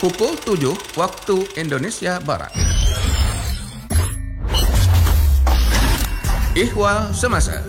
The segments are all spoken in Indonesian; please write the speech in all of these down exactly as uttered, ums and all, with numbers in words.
pukul tujuh waktu Indonesia Barat. Ihwal Semasa.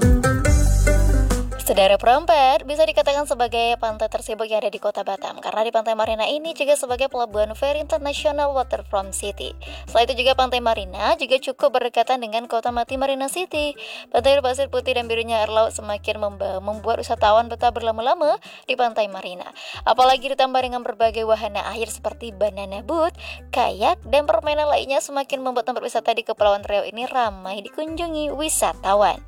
Saudara Perempat bisa dikatakan sebagai pantai tersibuk yang ada di Kota Batam, karena di Pantai Marina ini juga sebagai pelabuhan feri international waterfront city. Selain itu juga Pantai Marina juga cukup berdekatan dengan Kota Mati Marina City. Pantai berpasir putih dan birunya air laut semakin memba- membuat wisatawan betah berlama-lama di Pantai Marina. Apalagi ditambah dengan berbagai wahana air seperti banana boat, kayak, dan permainan lainnya semakin membuat tempat wisata di Kepulauan Riau ini ramai dikunjungi wisatawan.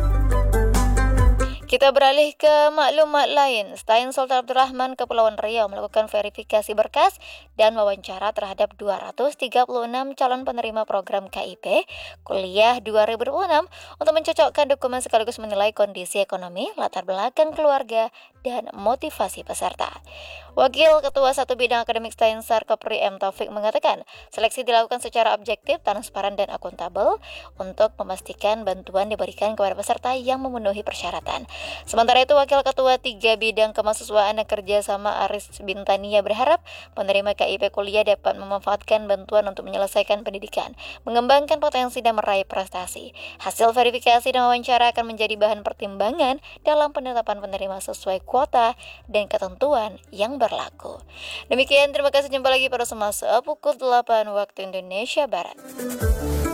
Kita beralih ke maklumat lain. Selain Sultan Abdul Rahman, Kepulauan Riau melakukan verifikasi berkas dan wawancara terhadap dua ratus tiga puluh enam calon penerima program K I P Kuliah dua ribu dua puluh enam untuk mencocokkan dokumen sekaligus menilai kondisi ekonomi, latar belakang keluarga, dan motivasi peserta. Wakil Ketua Satu Bidang Akademik Stainsar Kopri M. Taufik mengatakan, seleksi dilakukan secara objektif, transparan, dan akuntabel untuk memastikan bantuan diberikan kepada peserta yang memenuhi persyaratan. Sementara itu, Wakil Ketua Tiga Bidang Kemahasiswaan dan Kerjasama Aris Bintania berharap penerima K I P kuliah dapat memanfaatkan bantuan untuk menyelesaikan pendidikan, mengembangkan potensi, dan meraih prestasi. Hasil verifikasi dan wawancara akan menjadi bahan pertimbangan dalam penetapan penerima sesuai kuota dan ketentuan yang berlaku. Demikian, terima kasih, jumpa lagi pada semasa pukul delapan waktu Indonesia Barat.